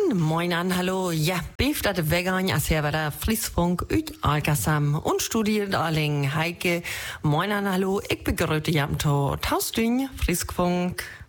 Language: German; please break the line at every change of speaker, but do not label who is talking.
Moin an, hallo. Ja, beef dat de vegan, als hier wieder Friesfunk uit Alkasam und studiert Alling Heike. Moin an, hallo. Ich begrüße jam to Taustün, Friesfunk.